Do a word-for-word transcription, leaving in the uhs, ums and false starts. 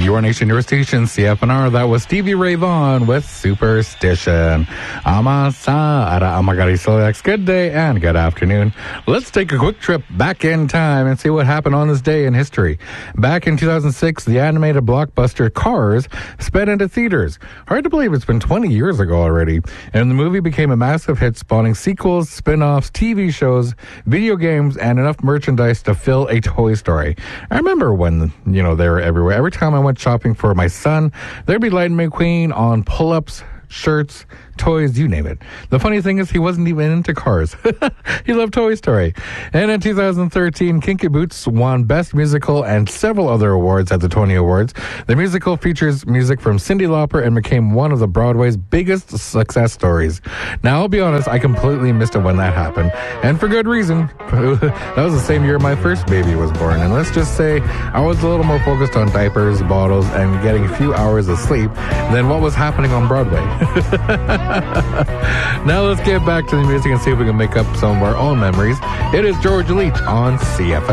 Your nation, your station, C F N R. That was Stevie Ray Vaughan with Superstition. Amasa ara amagari Solex. Good day and good afternoon. Let's take a quick trip back in time and see what happened on this day in history. Back in two thousand six, the animated blockbuster Cars sped into theaters. Hard to believe it's been twenty years ago already. And the movie became a massive hit, spawning sequels, spin-offs, T V shows, video games, and enough merchandise to fill a Toy Story. I remember when, you know, they were everywhere. Every time I went shopping for my son, there'd be Lightning McQueen on pull-ups, shirts, toys, you name it. The funny thing is he wasn't even into cars. He loved Toy Story. And in two thousand thirteen, Kinky Boots won Best Musical and several other awards at the Tony Awards. The musical features music from Cyndi Lauper and became one of the Broadway's biggest success stories. Now, I'll be honest, I completely missed it when that happened. And for good reason. That was the same year my first baby was born. And let's just say I was a little more focused on diapers, bottles, and getting a few hours of sleep than what was happening on Broadway. Now let's get back to the music and see if we can make up some of our own memories. It is George Leach on C F M.